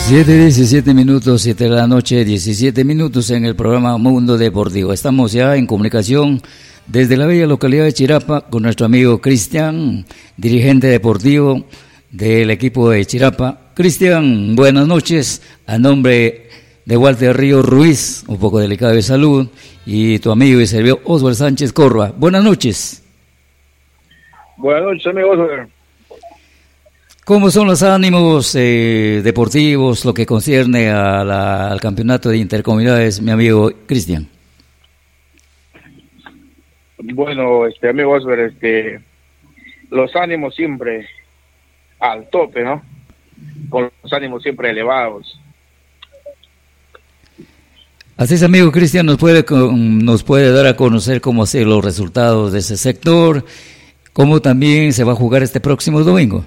7:17 minutos, 7 de la noche, 17 minutos en el programa Mundo Deportivo. Estamos ya en comunicación desde la bella localidad de Chirapa con nuestro amigo Cristian, dirigente deportivo del equipo de Chirapa. Cristian, buenas noches. A nombre de Walter Río Ruiz, un poco delicado de salud, y tu amigo y servidor Oswald Sánchez Corva. Buenas noches. Buenas noches, amigo Oswald. ¿Cómo son los ánimos deportivos, lo que concierne al campeonato de intercomunidades, mi amigo Cristian? Bueno, amigo Oswald, los ánimos siempre al tope, ¿no? Con los ánimos siempre elevados. Así es, amigo Cristian, nos puede dar a conocer cómo ser los resultados de ese sector, cómo también se va a jugar este próximo domingo.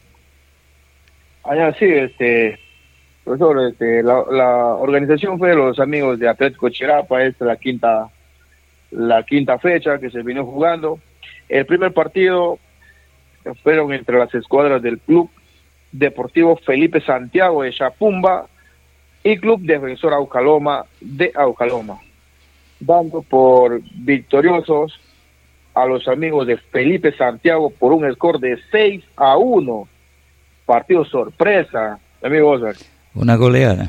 Sí, profesor, la organización fue de los amigos de Atlético Chirapa. Esta es la quinta fecha que se vino jugando. El primer partido fueron entre las escuadras del Club Deportivo Felipe Santiago de Chapumba y Club Defensor Aucaloma de Aucaloma, dando por victoriosos a los amigos de Felipe Santiago por un score de 6-1. Partido sorpresa, amigo Oscar. Una goleada.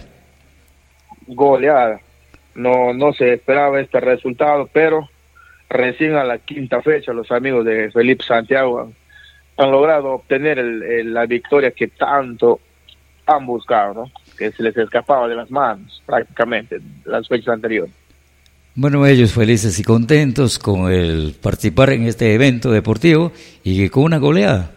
No se esperaba este resultado, pero recién a la quinta fecha los amigos de Felipe Santiago han logrado obtener la victoria que tanto han buscado, ¿no? Que se les escapaba de las manos prácticamente las fechas anteriores. Bueno, ellos felices y contentos con el participar en este evento deportivo y con una goleada.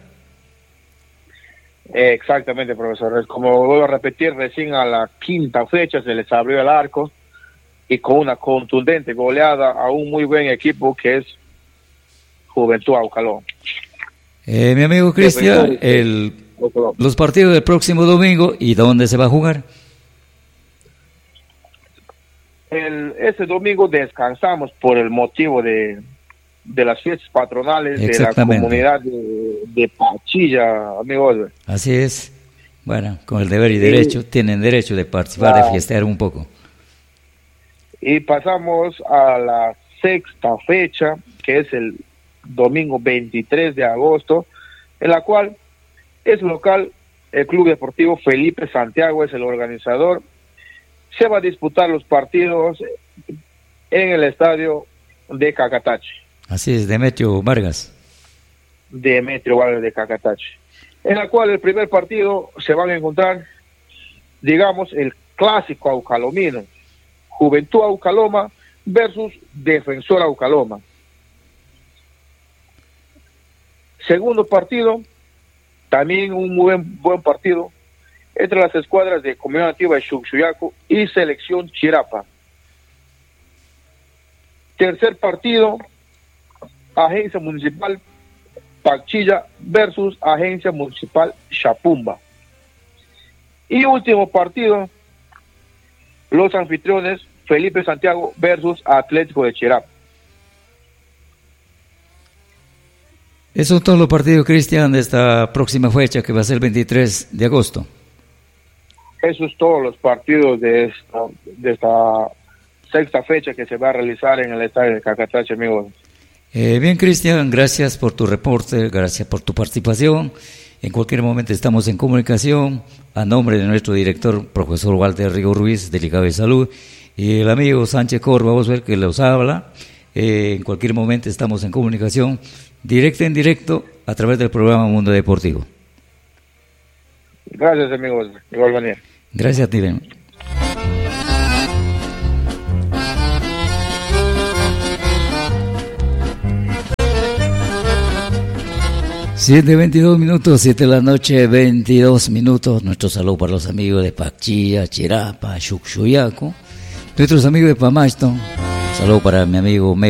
Exactamente, profesor. Como vuelvo a repetir, recién a la quinta fecha se les abrió el arco y con una contundente goleada a un muy buen equipo que es Juventud Aucaloma. Mi amigo Cristian, los partidos del próximo domingo, ¿y dónde se va a jugar? Ese domingo descansamos por el motivo de las fiestas patronales de la comunidad de Pachilla, amigos. Así es. Bueno, con el deber y derecho, tienen derecho de participar, de fiestear un poco. Y pasamos a la sexta fecha, que es el domingo 23 de agosto, en la cual es local, el Club Deportivo Felipe Santiago es el organizador. Se va a disputar los partidos en el estadio de Cacatache. Así es, Demetrio Vargas de Cacatache, en la cual el primer partido se van a encontrar, digamos, el clásico aucalomino, Juventud Aucaloma versus Defensor Aucaloma. Segundo partido, también un muy buen partido, entre las escuadras de Comunidad Nativa de Xuxuyaco y Selección Chirapa. Tercer partido, Agencia Municipal Pachilla versus Agencia Municipal Chapumba. Y último partido, los anfitriones Felipe Santiago versus Atlético de Chirapa. Esos son todos los partidos, Cristian, de esta próxima fecha que va a ser el 23 de agosto. Esos todos los partidos de esta sexta fecha que se va a realizar en el estadio de Cacatache, amigos. Bien, Cristian, gracias por tu reporte, gracias por tu participación. En cualquier momento estamos en comunicación a nombre de nuestro director, profesor Walter Río Ruiz, delegado de salud, y el amigo Sánchez Corva, Oswald, que los habla. En cualquier momento estamos en comunicación en directo a través del programa Mundo Deportivo. Gracias, amigos. Igual manera. Gracias a ti, Ben. Siete 22 minutos, 7 de la noche, 22 minutos. Nuestro saludo para los amigos de Pachilla, Chirapa, Xuxuyaco, nuestros amigos de Pamashton. Saludo para mi amigo